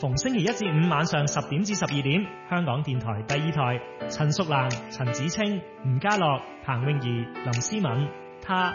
逢星期一至五晚上10點至12點，香港電台第2台，陳淑蘭、陳子清、吳家樂、彭詠儀、林思敏，他。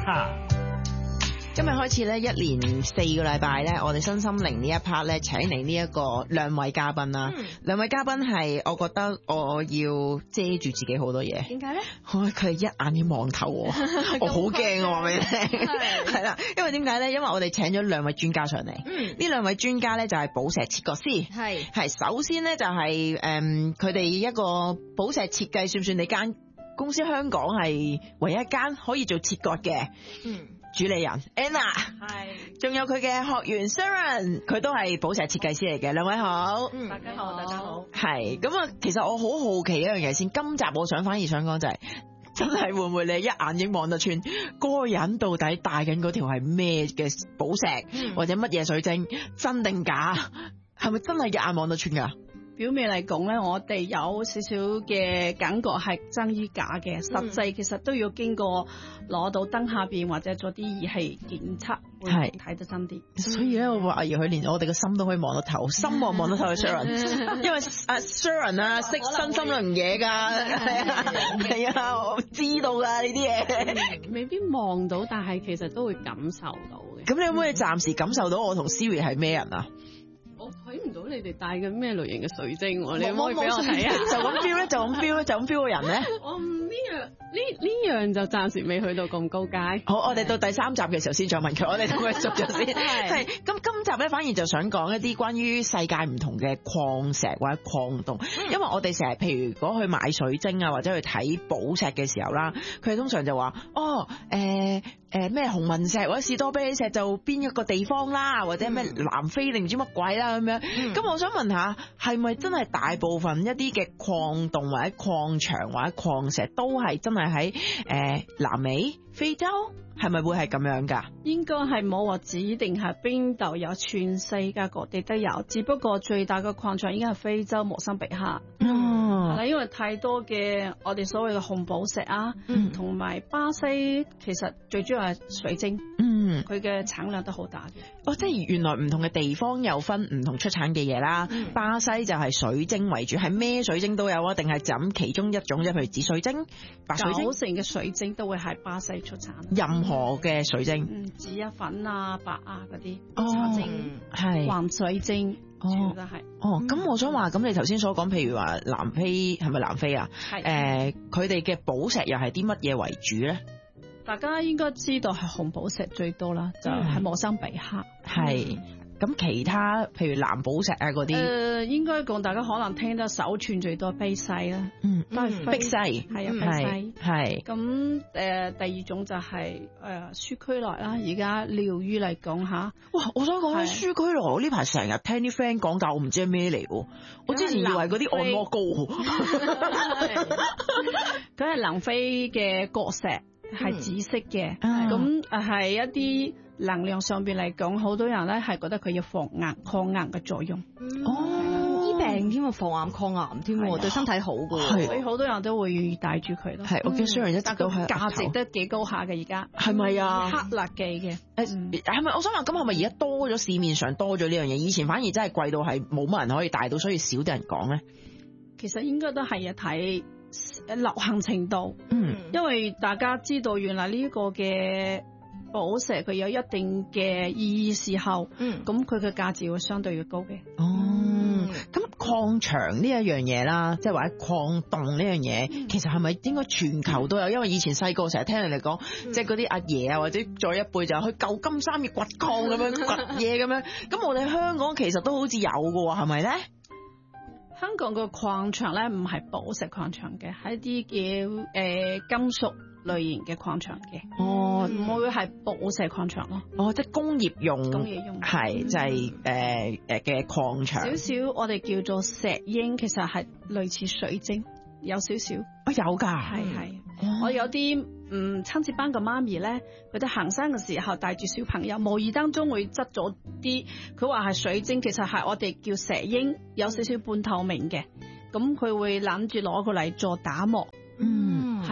今日開始咧，一連4個禮拜咧，我哋身心靈呢一 part 咧，請嚟呢一個兩位嘉賓啦。兩位嘉賓係，我覺得我要遮住自己好多嘢。 點解咧？ 佢係一眼已望透我，我好驚啊！話俾你聽，係啦，因為點解咧？因為我哋請咗兩位專家上嚟。呢兩位專家咧就係寶石切割師。係首先咧就係佢哋一個寶石設計，算唔算你間公司香港係唯一一間可以做切割嘅？主理人 Anna 係，仲有佢嘅學員 Sharon， 佢都係寶石設計師嚟嘅。兩位好， 大家好，大家好。 係咁啊，其實我好好奇一樣嘢先。今集我反而想講就係，真係會唔會你一眼已經望得穿嗰個人到底戴緊嗰條係咩嘅寶石，或者乜嘢水晶，真定假？係咪真係一眼望得穿噶？ 表面嚟講咧，我哋有少少嘅感覺係真與假嘅，實際其實都要經過攞到燈下邊或者做啲儀器檢測，會睇得真啲。 所以咧，我懷疑佢連我哋個心都可以望得透，心望得透嘅 Sharon， 因為Sharon 啊識身心靈嘢㗎，係啊，我知道㗎呢啲嘢。 未必望到，但係其實都會感受到嘅。 咁你可唔可以暫時感受到我同 Siri 係咩人啊？ 我睇唔到你哋戴緊咩類型嘅水晶，你可唔可以俾我睇啊？ 就咁 feel 咧，就咁 feel 咧，就咁 feel 個人咧。 我呢樣就暫時未去到咁高階。 好，我哋到第3集嘅時候先再問佢，我哋同佢熟咗先。係咁，今集咧反而就想講一啲關於世界唔同嘅礦石或者礦洞，因為我哋成日譬如如果去買水晶啊，或者去睇寶石嘅時候啦，佢哋通常就話咩紅紋石或者士多啤梨石就邊一個地方啦，或者咩南非定唔知乜鬼啦咁樣。咁我想問下，係咪真係大部分一啲嘅礦洞或者礦場或者礦石都係真係喺南美、非洲？係咪會係咁樣㗎？ 應該係冇話指定係邊度有，全世界各地都有，只不過最大嘅礦場應該係非洲莫桑比克。因為太多嘅我哋所謂嘅紅寶石啊，同埋巴西其實最主要係水晶，佢嘅產量都好大嘅。 即係原來唔同嘅地方有分唔同出產嘅嘢啦。巴西就係水晶為主，係咩水晶都有啊？定係就咁其中一種啫？譬如紫水晶、白水晶 ，90%嘅水晶都會係巴西出產。 任何嘅水晶， 紫啊、粉啊、白啊嗰啲，茶晶、 係黃水晶。全都係。 咁我想話，咁你頭先所講，譬如話南非係咪南非啊？佢哋嘅寶石又係啲乜嘢為主咧？ 大家應該知道係紅寶石最多啦，就係莫桑比克。 係。咁其他譬如藍寶石啊嗰啲， 應該講大家可能聽得手傳最多碧璽啦，都係碧璽，係啊，碧璽係。咁第二種就係舒俱來啦，而家療愈嚟講吓。哇！ 我想講舒俱來，我呢排成日聽啲 friend 講，但我唔知係咩嚟喎。我之前以為嗰啲按摩膏， 佢係南非嘅國石，係紫色嘅，咁係一啲能量上邊嚟講，好多人咧係覺得佢有防癌、抗癌嘅作用。 醫病添啊，防癌抗癌添，對身體好嘅。 所以好多人都會願意戴住佢咯。 係，我見雖然一直都係價值都幾高下嘅，而家係咪啊？ 克勒記嘅， 係咪？我想問，咁係咪而家多咗市面上多咗呢樣嘢？以前反而真係貴到係冇乜人可以戴到，所以少啲人講咧。 其實應該都係啊，睇流行程度。因為大家知道原來呢個嘅寶石佢有一定嘅意義時候，咁佢嘅價值會相對越高嘅。 咁礦場呢一樣嘢啦，即係或者礦洞呢樣嘢，其實係咪應該全球都有？因為以前細個成日聽人哋講，即係嗰啲阿爺啊，或者再一輩就去舊金山要掘礦咁樣掘嘢咁樣。咁我哋香港其實都好似有㗎喎，係咪咧？ 香港個礦場咧唔係寶石礦場嘅，係一啲叫金屬類型嘅礦場嘅。唔會係寶石礦場咯。 即係工業用係就係嘅礦場。 少少我哋叫做石英，其實係類似水晶，有少少。 有㗎， 係。我有啲親子班嘅媽咪咧，佢哋行山嘅時候帶住小朋友，無意當中會執咗啲，佢話係水晶，其實係我哋叫石英，有少少半透明嘅，咁佢會諗住攞佢嚟做打磨，係啦。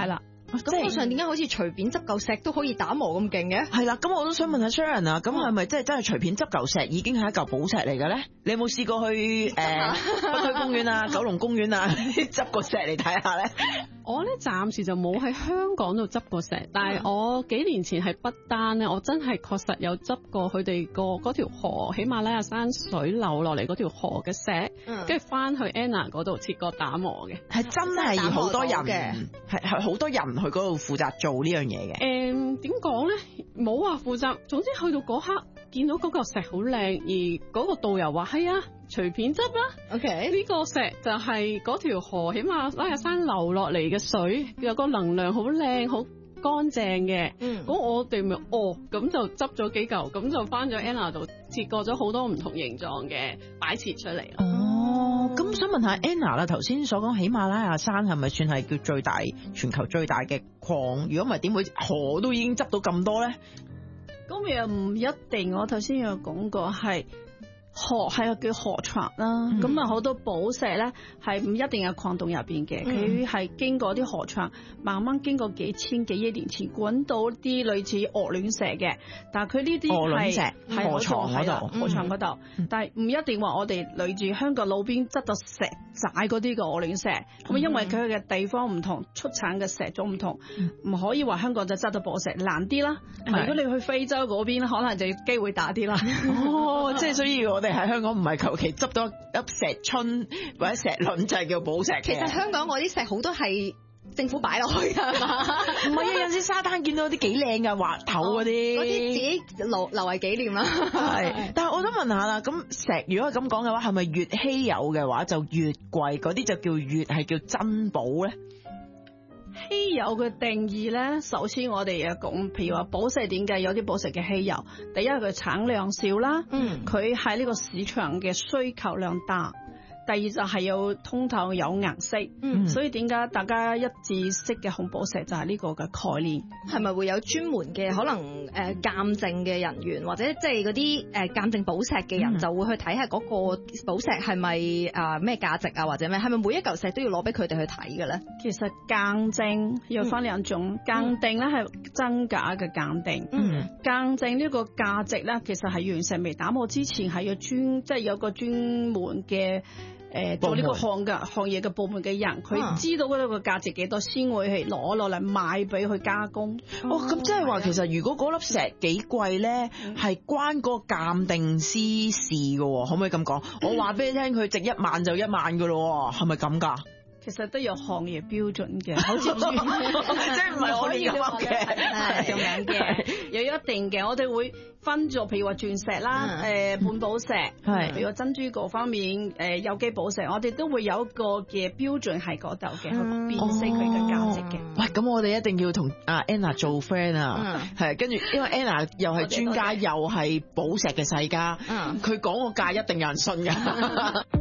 咁我上點解好似隨便執嚿石都可以打磨咁勁嘅？ 係啦，咁我都想問下 Sharon 啊，咁係咪真係隨便執嚿石已經係一嚿寶石嚟嘅咧？你有冇試過去北區公園啊、九龍公園啊執個石嚟睇下咧？ 我咧暫時就冇喺香港度執過石，但係我幾年前喺不丹咧，我真係確實有執過佢哋個嗰條河喜馬拉雅山水流落嚟嗰條河嘅石，跟住翻去 Anna 嗰度切割打磨嘅， 係真係好多人嘅，係好多人去嗰度負責做呢樣嘢嘅。 點講咧？冇話負責，總之去到嗰刻見到嗰嚿石好靚，而嗰個導遊話係啊，隨便執啦。 OK， 呢個石就係嗰條河喜馬拉雅山流落嚟嘅水，有個能量好靚好乾淨嘅。咁我哋咪咁就執咗幾嚿，咁就翻咗 Anna 度切割咗好多唔同形狀嘅擺設出嚟。 咁想問下 Anna 啦，頭先所講喜馬拉雅山係咪算係叫最大全球最大嘅礦？如果唔係點會河都已經執到咁多咧？ 咁又唔一定，我頭先有講過係。河係叫河床啦，咁啊好多寶石咧係唔一定係礦洞入邊嘅，佢係經過啲河床，慢慢經過幾千幾億年前滾到啲類似鵝卵石嘅，但係佢呢啲係喺河床嗰度，河床嗰度，但係唔一定話我哋類似香港路邊執到石仔嗰啲嘅鵝卵石，咁因為佢嘅地方唔同，出產嘅石種唔同，唔可以話香港就執到寶石難啲啦。如果你去非洲嗰邊，可能就機會大啲啦。 即係所以我哋喺香港唔係求其執到一粒石春或者石卵就係叫寶石嘅。 其實香港嗰啲石好多係政府擺落去㗎嘛。 唔係啊，有陣時沙灘見到啲幾靚㗎滑頭嗰啲， 嗰啲自己留為紀念啦。 係，但係我想問下啦，咁石如果係咁講嘅話，係咪越稀有嘅話就越貴？嗰啲就叫越係叫珍寶咧？ 稀有嘅定義咧，首先我哋有講，譬如話寶石點解有啲寶石嘅稀有？第一佢產量少啦，佢喺呢個市場嘅需求量大。第二就係有通透有顏色，所以點解大家一致識嘅紅寶石就係呢個嘅概念。 係咪會有專門嘅可能鑑證嘅人員，或者即係嗰啲鑑證寶石嘅人就會去睇下嗰個寶石係咪咩價值啊，或者咩？係咪每一嚿石都要攞俾佢哋去睇嘅咧？ 其實鑑證有分兩種，鑑定咧係真假嘅鑑定。鑑證呢個價值咧，其實係原石未打磨之前係即係有個專門嘅。做呢個行業嘅部門嘅人，佢知道嗰個價值幾多，先會係攞落嚟賣俾佢加工。 咁即係話其實如果嗰粒石幾貴咧，係關嗰個鑑定師事嘅，可唔可以咁講？我話俾你聽，佢值1萬就1萬嘅咯，係咪咁㗎？ 其實都有行業標準嘅，好似即係唔係我哋咁嘅， 係咁樣嘅，有一定嘅。我哋會分咗，譬如話鑽石啦，半寶石，譬如話珍珠嗰方面，有機寶石，我哋都會有一個嘅標準喺嗰度嘅，去辨識佢嘅價值嘅。 喂，咁我哋一定要同阿 Anna 做 friend 啊，係跟住，因為 Anna 又係專家，又係寶石嘅世家，佢講個價一定有人信㗎。